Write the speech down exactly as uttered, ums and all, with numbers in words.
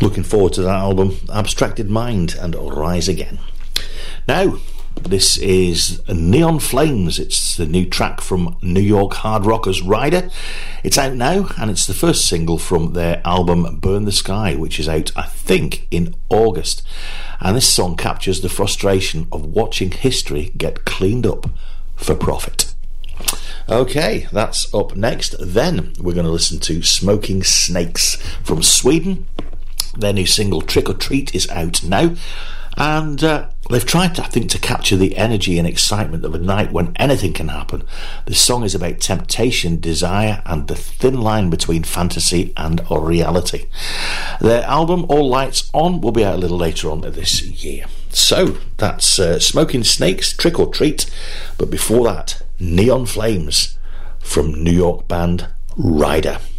Looking forward to that album, Abstracted Mind and Rise Again. Now, this is Neon Flames. It's the new track from New York hard rockers Rider. It's out now, and it's the first single from their album Burn the Sky, which is out, I think, in August. And this song captures the frustration of watching history get cleaned up for profit. Okay, that's up next. Then we're going to listen to Smoking Snakes from Sweden. Their new single Trick or Treat is out now. And uh, they've tried, to, I think, to capture the energy and excitement of a night when anything can happen. This song is about temptation, desire, and the thin line between fantasy and reality. Their album, All Lights On, will be out a little later on this year. So, that's uh, Smoking Snakes, Trick or Treat. But before that, Neon Flames from New York band Rider.